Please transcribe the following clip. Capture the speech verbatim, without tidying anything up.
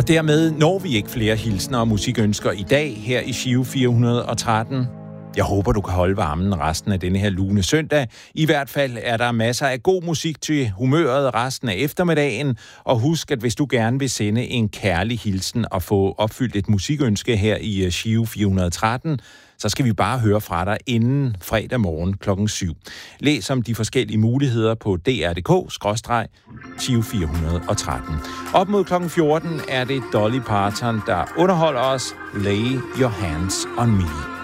Og dermed når vi ikke flere hilsner og musikønsker i dag her i Giro fire hundrede og tretten. Jeg håber, du kan holde varmen resten af denne her lune søndag. I hvert fald er der masser af god musik til humøret resten af eftermiddagen. Og husk, at hvis du gerne vil sende en kærlig hilsen og få opfyldt et musikønske her i Giro fire hundrede og tretten, så skal vi bare høre fra dig inden fredag morgen klokken syv. Læs om de forskellige muligheder på d r punktum d k skråstreg Giro fire hundrede og tretten. Op mod klokken fjorten er det Dolly Parton, der underholder os. Lay Your Hands on Me.